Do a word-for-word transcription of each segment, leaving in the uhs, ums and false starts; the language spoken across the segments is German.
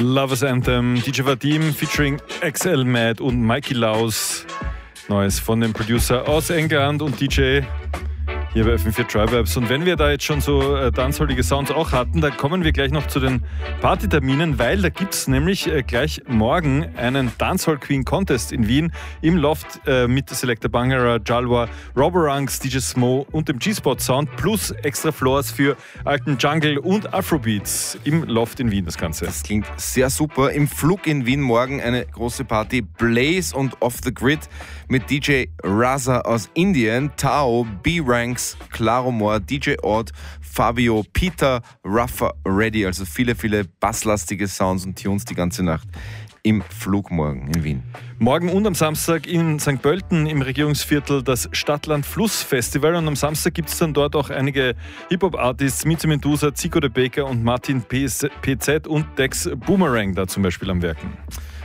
Lovers Anthem, D J Vadim featuring X L Mad und Mikey Laus. Neues von dem Producer aus England und D J hier bei F M vier Tribe-Vibes. Und wenn wir da jetzt schon so äh, dancehaulige Sounds auch hatten, da kommen wir gleich noch zu den Partyterminen, weil da gibt es nämlich äh, gleich morgen einen Dancehall Queen Contest in Wien im Loft äh, mit Selector Bangara, Jalwa, Robberanks, D J Smo und dem G-Spot Sound plus extra Floors für alten Jungle und Afrobeats im Loft in Wien, das Ganze. Das klingt sehr super. Im Flug in Wien morgen eine große Party, Blaze und Off the Grid mit D J Raza aus Indien, Tao, B-Ranks, Claromore, D J Odd, Fabio, Peter, Ruffer, Ready. Also viele, viele basslastige Sounds und Tunes die ganze Nacht im Flug morgen in Wien. Morgen und am Samstag in Sankt Pölten im Regierungsviertel das Stadtland-Fluss-Festival. Und am Samstag gibt es dann dort auch einige Hip-Hop-Artists, Mizi Medusa, Zico de Baker und Martin P Z und Dex Boomerang da zum Beispiel am Werken.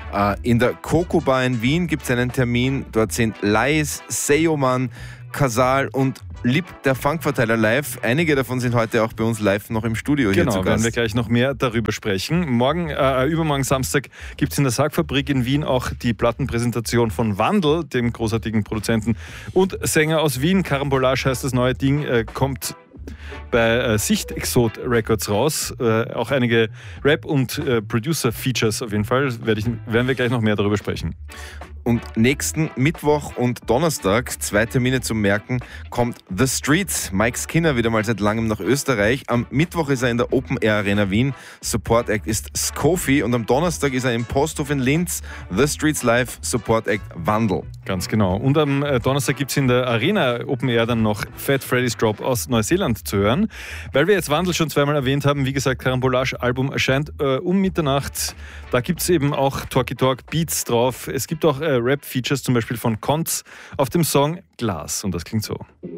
In der Coco Bar in Wien gibt es einen Termin. Dort sind Lais, Seoman, Casal und Lip, der Funkverteiler live. Einige davon sind heute auch bei uns live noch im Studio hier genau, zu Gast. Genau, werden wir gleich noch mehr darüber sprechen. Morgen, äh, übermorgen Samstag gibt es in der Sargfabrik in Wien auch die Plattenpräsentation von Wandel, dem großartigen Produzenten und Sänger aus Wien. Carambolage heißt das neue Ding, äh, kommt bei äh, Sicht Exot Records raus. Äh, auch einige Rap- und äh, Producer-Features auf jeden Fall. Werd ich, werden wir gleich noch mehr darüber sprechen. Und nächsten Mittwoch und Donnerstag, zwei Termine zum Merken, kommt The Streets. Mike Skinner wieder mal seit langem nach Österreich. Am Mittwoch ist er in der Open Air Arena Wien. Support Act ist Skofi. Und am Donnerstag ist er im Posthof in Linz. The Streets Live, Support Act Wandel. Ganz genau. Und am Donnerstag gibt es in der Arena Open Air dann noch Fat Freddy's Drop aus Neuseeland zu hören. Weil wir jetzt Wandel schon zweimal erwähnt haben, wie gesagt, Carambolage-Album erscheint äh, um Mitternacht. Da gibt es eben auch Talky Talk Beats drauf. Es gibt auch äh, Rap-Features, zum Beispiel von Konz auf dem Song Glas. Und das klingt so.